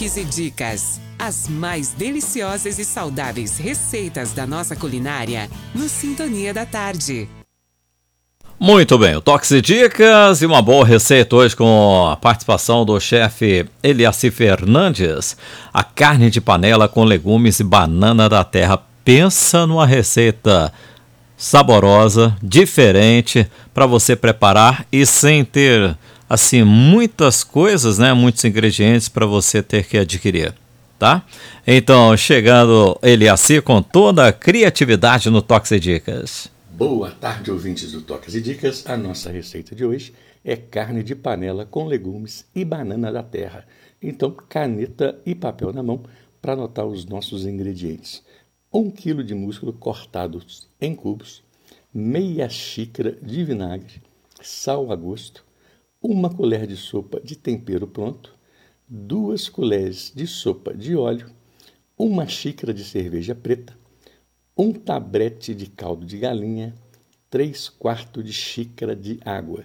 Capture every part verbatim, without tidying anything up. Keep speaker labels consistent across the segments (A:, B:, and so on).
A: Toques e dicas. As mais deliciosas e saudáveis receitas da nossa culinária no Sintonia da Tarde.
B: Muito bem, o Toques e Dicas e uma boa receita hoje com a participação do chefe Eliaci Fernandes. A carne de panela com legumes e banana da terra. Pensa numa receita saborosa, diferente, para você preparar e sem ter, assim, muitas coisas, né? Muitos ingredientes para você ter que adquirir, tá? Então, chegando Eliaci com toda a criatividade no Toques e Dicas.
C: Boa tarde, ouvintes do Toques e Dicas. A nossa receita de hoje é carne de panela com legumes e banana da terra. Então, caneta e papel na mão para anotar os nossos ingredientes. Um quilo de músculo cortado em cubos, meia xícara de vinagre, sal a gosto, uma colher de sopa de tempero pronto, duas colheres de sopa de óleo, uma xícara de cerveja preta, um tablete de caldo de galinha, três quartos de xícara de água,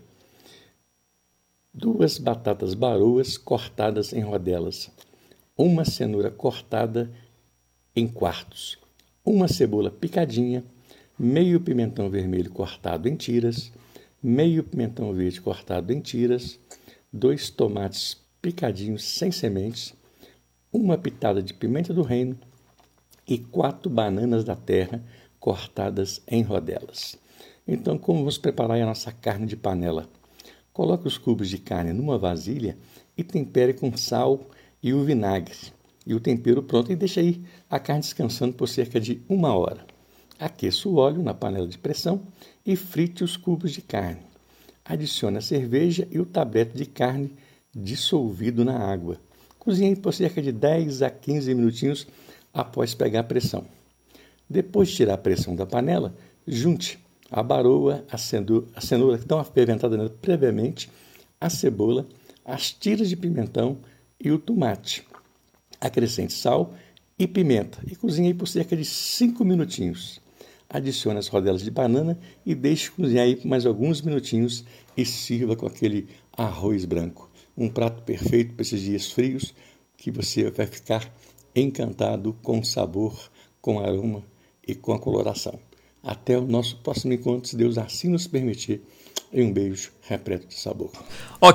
C: duas batatas baroas cortadas em rodelas, uma cenoura cortada em quartos, uma cebola picadinha, meio pimentão vermelho cortado em tiras, meio pimentão verde cortado em tiras, dois tomates picadinhos sem sementes, uma pitada de pimenta do reino, e quatro bananas da terra cortadas em rodelas. Então, como vamos preparar a nossa carne de panela? Coloque os cubos de carne numa vasilha e tempere com sal e o vinagre e o tempero pronto e deixe aí a carne descansando por cerca de uma hora. Aqueça o óleo na panela de pressão e frite os cubos de carne. Adicione a cerveja e o tablete de carne dissolvido na água. Cozinhe por cerca de dez a quinze minutinhos após pegar a pressão. Depois de tirar a pressão da panela, junte a baroa, a cenoura, a cenoura que estão ferventada previamente, a cebola, as tiras de pimentão e o tomate. Acrescente sal e pimenta e cozinhe por cerca de cinco minutinhos. Adicione as rodelas de banana e deixe cozinhar aí por mais alguns minutinhos e sirva com aquele arroz branco. Um prato perfeito para esses dias frios que você vai ficar encantado com o sabor, com o aroma e com a coloração. Até o nosso próximo encontro, se Deus assim nos permitir. E um beijo repleto de sabor.